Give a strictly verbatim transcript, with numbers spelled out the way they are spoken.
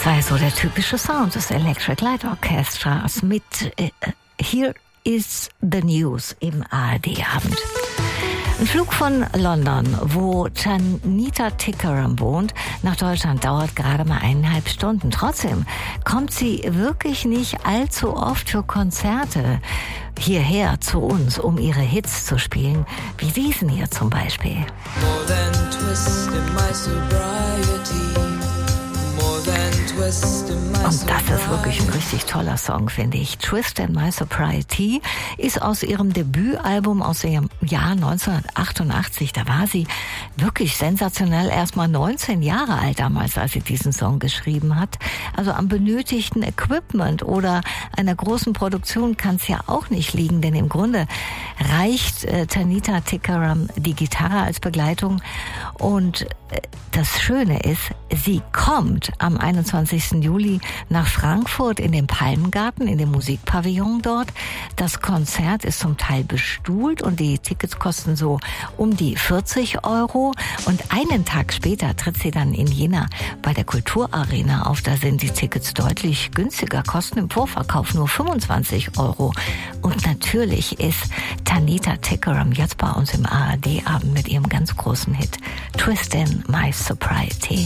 war so der typische Sound des Electric Light Orchestras mit äh, Here is the News im A R D-Abend. Ein Flug von London, wo Tanita Tikaram wohnt, nach Deutschland dauert gerade mal eineinhalb Stunden. Trotzdem kommt sie wirklich nicht allzu oft für Konzerte hierher zu uns, um ihre Hits zu spielen, wie diesen hier zum Beispiel. More than twist in my sobriety. More than twist in my Und das ist wirklich ein richtig toller Song, finde ich. Twist in My Sobriety ist aus ihrem Debütalbum aus dem Jahr neunzehnhundertachtundachtzig. Da war sie wirklich sensationell, erst mal neunzehn Jahre alt damals, als sie diesen Song geschrieben hat. Also am benötigten Equipment oder einer großen Produktion kann es ja auch nicht liegen, denn im Grunde reicht äh, Tanita Tikaram die Gitarre als Begleitung. Und äh, das Schöne ist, sie kommt am einundzwanzigsten Juli nach Frankfurt in den Palmengarten, in dem Musikpavillon dort. Das Konzert ist zum Teil bestuhlt und die Tickets kosten so um die vierzig Euro. Und einen Tag später tritt sie dann in Jena bei der Kulturarena auf. Da sind die Tickets deutlich günstiger, kosten im Vorverkauf nur fünfundzwanzig Euro. Und natürlich ist Tanita Tikaram jetzt bei uns im A R D-Abend mit ihrem ganz großen Hit Twist in My Sobriety.